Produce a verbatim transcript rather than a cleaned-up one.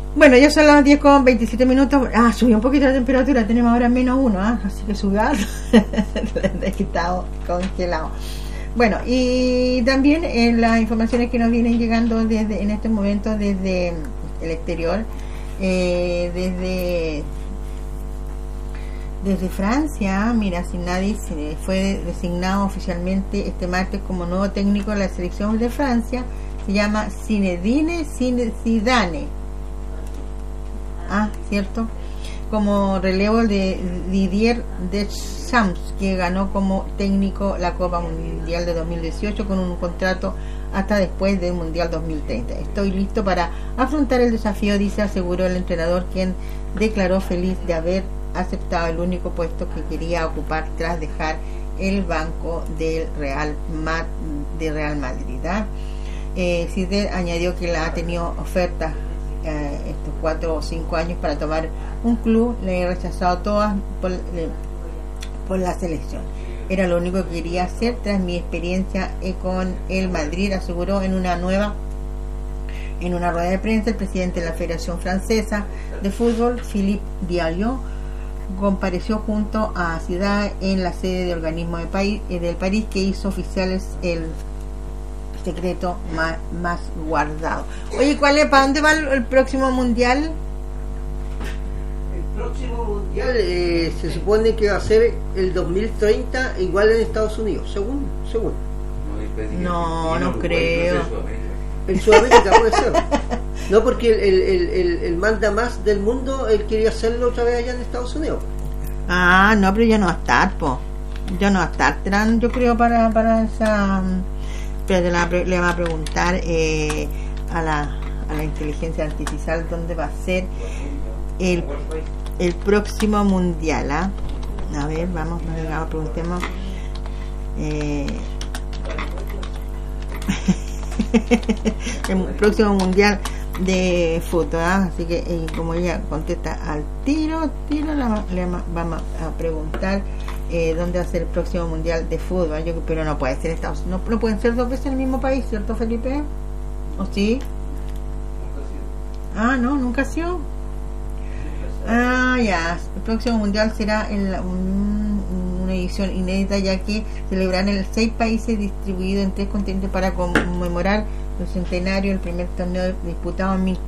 Bueno, ya son las diez con veintisiete minutos. Ah, subió un poquito la temperatura, tenemos ahora menos uno, ¿eh? Así que subió algo. Estado congelado. Bueno, y también en las informaciones que nos vienen llegando desde en este momento desde el exterior, eh, desde desde Francia. Mira, Zinedine fue designado oficialmente este martes como nuevo técnico de la selección de Francia. Se llama Zinedine Zidane. Ah, cierto, como relevo de Didier Deschamps, que ganó como técnico la Copa Mundial de dos mil dieciocho con un contrato hasta después del Mundial dos mil treinta. Estoy listo para afrontar el desafío, dice, aseguró el entrenador, quien declaró feliz de haber aceptado el único puesto que quería ocupar tras dejar el banco del Real, Ma- de Real Madrid. ¿eh? Eh, Zidane añadió que la ha tenido ofertas Eh, estos cuatro o cinco años para tomar un club, le he rechazado todas por, le, por la selección. Era lo único que quería hacer tras mi experiencia eh, con el Madrid, aseguró en una nueva en una rueda de prensa el presidente de la Federación Francesa de Fútbol, Philippe Diallo, compareció junto a Zidane en la sede del organismo de París, eh, del París, que hizo oficiales el secreto más, más guardado. Oye, ¿cuál es? ¿Para dónde va el, el próximo mundial? El próximo mundial eh, se supone que va a ser el dos mil treinta, igual en Estados Unidos, según según. No, no creo. En Sudamérica puede ser. No, porque el, el, el, el manda más del mundo, él quería hacerlo otra vez allá en Estados Unidos. Ah, no, pero ya no va a estar, po. Ya no va a estar, Tran, yo creo, para, para esa... Pero le, le va a preguntar eh, a la a la inteligencia artificial dónde va a ser el, el próximo mundial. ¿eh? A ver, vamos, vamos preguntemos. Eh, el próximo mundial de fútbol. ¿eh? Así que, eh, como ella contesta al tiro, tiro la, le vamos a preguntar. Eh, ¿Dónde va a ser el próximo mundial de fútbol? Yo, pero no puede ser Estados Unidos, no, no pueden ser dos veces en el mismo país, ¿cierto, Felipe? ¿O sí? Ah, no, nunca ha sido. Ah, ya. El próximo mundial será en la, un, una edición inédita, ya que celebrarán en seis países distribuidos en tres continentes para conmemorar el centenario del primer torneo disputado en mil